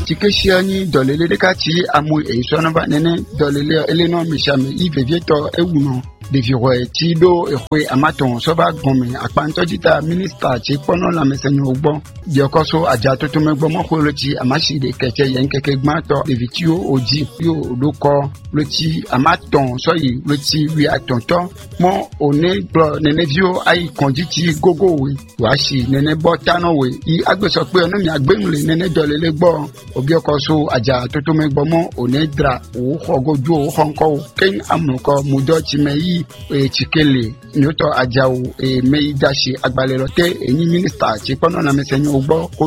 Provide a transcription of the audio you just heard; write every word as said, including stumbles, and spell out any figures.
tikeshiani dolele dekati amu eisona ba nene dolele eleno mishame ivevieto ewuno deviro tido ehwe amaton soba gome akpantojita minister ti pono la mesenyo ogbo diokoso aja to to megbo mo ko loti amashide keke yen keke gmato devitio oji yo loko loti amaton so yi loti wi atonto mo one bro nene vio ai konjiti gogo we wa shi nene botano we i agbeso pe onu mi agbemule nene dolele gbo obiokoso aja to to megbo mo one dra o hogoju o honko ken amuko mudo ti meyi e chikele nyoto ajawo e meidashi agbalero te eni minister ti pono na mesenyo ogbo